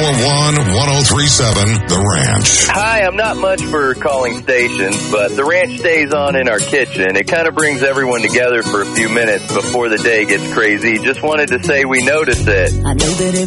401-1037 The Ranch. Hi, I'm not much for calling stations, but The Ranch stays on in our kitchen. It kind of brings everyone together for a few minutes before the day gets crazy. Just wanted to say we notice it. I know that